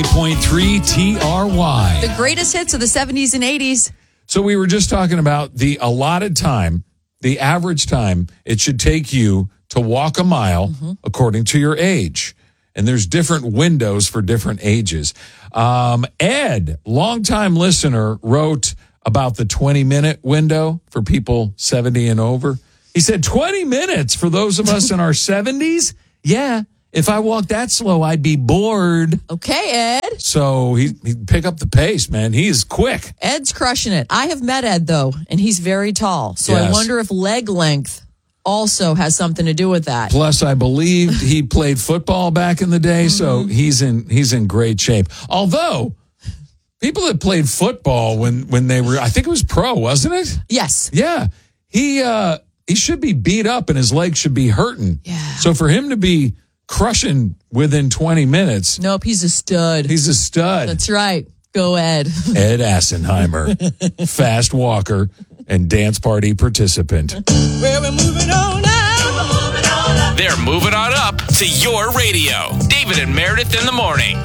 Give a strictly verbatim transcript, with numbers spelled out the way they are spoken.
point three T R Y. The greatest hits of the seventies and eighties. So we were just talking about the allotted time, the average time it should take you to walk a mile mm-hmm. according to your age. And there's different windows for different ages. Um, Ed, longtime listener, wrote about the twenty-minute window for people seventy and over. He said, twenty minutes for those of us in our seventies? Yeah. If I walked that slow, I'd be bored. Okay, Ed. So he he'd pick up the pace, man. He is quick. Ed's crushing it. I have met Ed, though, and he's very tall. So yes. I wonder if leg length also has something to do with that. Plus, I believe he played football back in the day, mm-hmm. so he's in he's in great shape. Although, people that played football when, when they were, I think it was pro, wasn't it? Yes. Yeah. He uh, he should be beat up and his legs should be hurting. Yeah. So for him to be crushing within twenty minutes. Nope, he's a stud. He's a stud. That's right. Go, Ed. Ed Assenheimer, fast walker and dance party participant. Well, we're moving on now. We're moving on up. They're moving on up to your radio. David and Meredith in the morning.